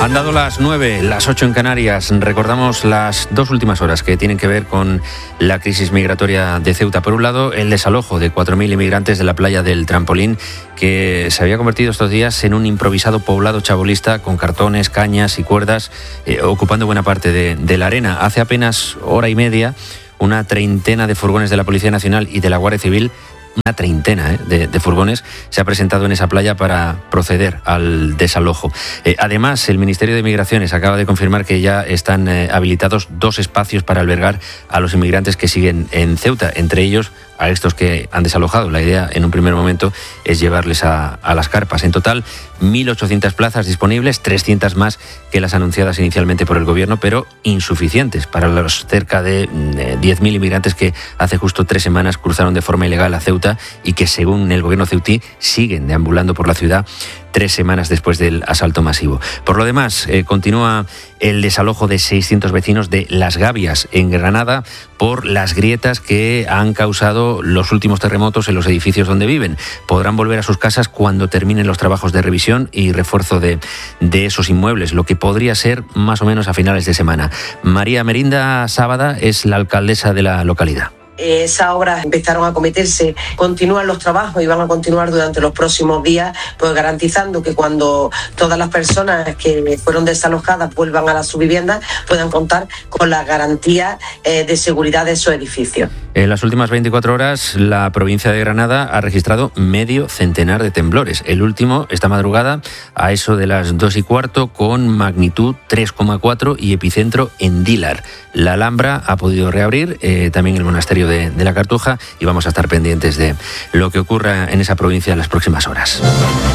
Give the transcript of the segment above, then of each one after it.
Han dado las 9, las 8 en Canarias. Recordamos las dos últimas horas que tienen que ver con la crisis migratoria de Ceuta. Por un lado, el desalojo de 4.000 inmigrantes de la playa del Trampolín, que se había convertido estos días en un improvisado poblado chabolista con cartones, cañas y cuerdas, ocupando buena parte de la arena. Hace apenas hora y media, una treintena de furgones de la Policía Nacional y de la Guardia Civil, una treintena de furgones, se ha presentado en esa playa para proceder al desalojo. Además, el Ministerio de Migraciones acaba de confirmar que ya están habilitados 2 espacios para albergar a los inmigrantes que siguen en Ceuta, entre ellos a estos que han desalojado. La idea en un primer momento es llevarles a las carpas. En total, 1.800 plazas disponibles, 300 más que las anunciadas inicialmente por el Gobierno, pero insuficientes para los cerca de 10.000 inmigrantes que hace justo 3 semanas cruzaron de forma ilegal a Ceuta y que, según el Gobierno ceutí, siguen deambulando por la ciudad 3 semanas después del asalto masivo. Por lo demás, continúa el desalojo de 600 vecinos de Las Gavias, en Granada, por las grietas que han causado los últimos terremotos en los edificios donde viven. Podrán volver a sus casas cuando terminen los trabajos de revisión y refuerzo de esos inmuebles, lo que podría ser más o menos a finales de semana. María Merinda Sábada es la alcaldesa de la localidad. Esas obras empezaron a cometerse, continúan los trabajos y van a continuar durante los próximos días, pues garantizando que cuando todas las personas que fueron desalojadas vuelvan a sus viviendas puedan contar con la garantía de seguridad de esos edificios. En las últimas 24 horas, la provincia de Granada ha registrado medio centenar de temblores. El último, esta madrugada, a eso de las 2:15, con magnitud 3,4 y epicentro en Dílar. La Alhambra ha podido reabrir, también el monasterio de la Cartuja, y vamos a estar pendientes de lo que ocurra en esa provincia en las próximas horas.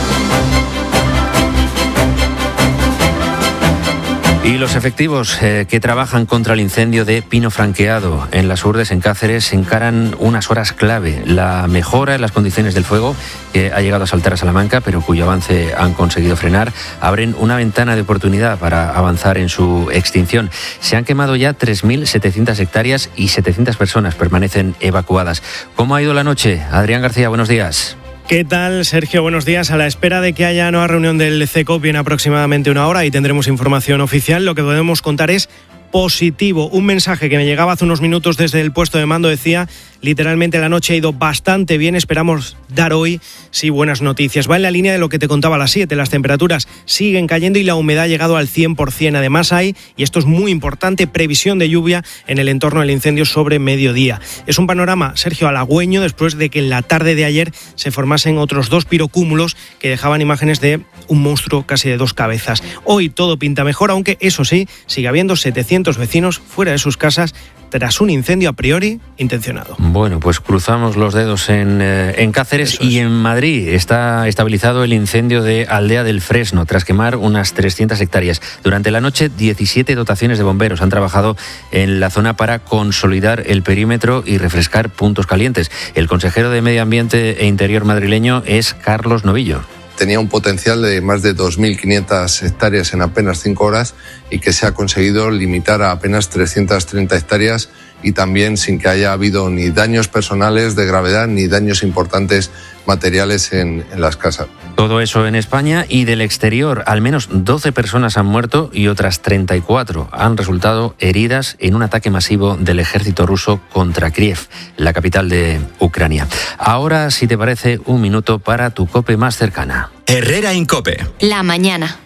Y los efectivos que trabajan contra el incendio de Pino Franqueado en Las Hurdes, en Cáceres, encaran unas horas clave. La mejora en las condiciones del fuego, que ha llegado a saltar a Salamanca, pero cuyo avance han conseguido frenar, abren una ventana de oportunidad para avanzar en su extinción. Se han quemado ya 3.700 hectáreas y 700 personas permanecen evacuadas. ¿Cómo ha ido la noche? Adrián García, buenos días. ¿Qué tal, Sergio? Buenos días. A la espera de que haya nueva reunión del CECOP en aproximadamente una hora y tendremos información oficial. Lo que podemos contar es positivo. Un mensaje que me llegaba hace unos minutos desde el puesto de mando decía: literalmente la noche ha ido bastante bien, esperamos dar hoy sí buenas noticias. Va en la línea de lo que te contaba a las 7, las temperaturas siguen cayendo y la humedad ha llegado al 100%. Además hay, y esto es muy importante, previsión de lluvia en el entorno del incendio sobre mediodía. Es un panorama, Sergio, halagüeño después de que en la tarde de ayer se formasen otros 2 pirocúmulos que dejaban imágenes de un monstruo casi de 2 cabezas. Hoy todo pinta mejor, aunque eso sí, sigue habiendo 700 vecinos fuera de sus casas tras un incendio a priori intencionado. Bueno, pues cruzamos los dedos en Cáceres. Eso es. Y en Madrid está estabilizado el incendio de Aldea del Fresno tras quemar unas 300 hectáreas. Durante la noche, 17 dotaciones de bomberos han trabajado en la zona para consolidar el perímetro y refrescar puntos calientes. El consejero de Medio Ambiente e Interior madrileño es Carlos Novillo. Tenía un potencial de más de 2.500 hectáreas en apenas 5 horas y que se ha conseguido limitar a apenas 330 hectáreas y también sin que haya habido ni daños personales de gravedad ni daños importantes materiales en las casas. Todo eso en España. Y del exterior, al menos 12 personas han muerto y otras 34 han resultado heridas en un ataque masivo del ejército ruso contra Kiev, la capital de Ucrania. Ahora, si te parece, un minuto para tu COPE más cercana. Herrera en COPE. La mañana.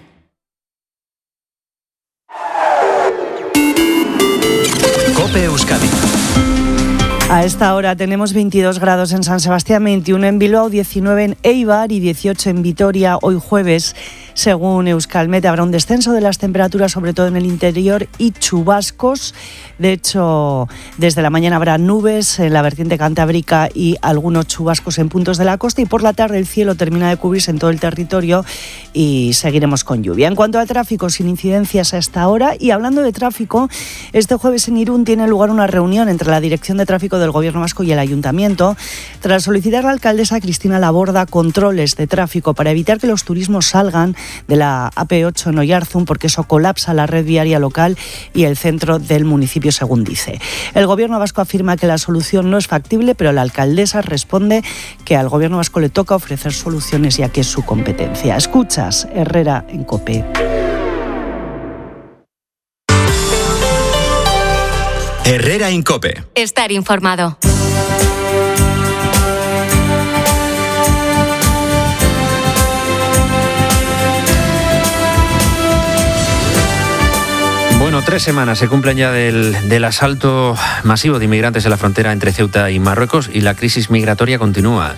COPE Euskadi. A esta hora tenemos 22 grados en San Sebastián, 21 en Bilbao, 19 en Eibar y 18 en Vitoria. Hoy jueves, según Euskalmet, habrá un descenso de las temperaturas, sobre todo en el interior, y chubascos. De hecho, desde la mañana habrá nubes en la vertiente cantábrica y algunos chubascos en puntos de la costa, y por la tarde el cielo termina de cubrirse en todo el territorio y seguiremos con lluvia. En cuanto al tráfico, sin incidencias a esta hora. Y hablando de tráfico, este jueves en Irún tiene lugar una reunión entre la Dirección de Tráfico del Gobierno Vasco y el Ayuntamiento, tras solicitar a la alcaldesa Cristina Laborda controles de tráfico para evitar que los turismos salgan de la AP8 en Oyarzún, porque eso colapsa la red viaria local y el centro del municipio, según dice. El Gobierno vasco afirma que la solución no es factible, pero la alcaldesa responde que al Gobierno vasco le toca ofrecer soluciones, ya que es su competencia. Escuchas Herrera en COPE. Herrera Incope. Estar informado. Bueno, 3 semanas se cumplen ya del asalto masivo de inmigrantes en la frontera entre Ceuta y Marruecos y la crisis migratoria continúa.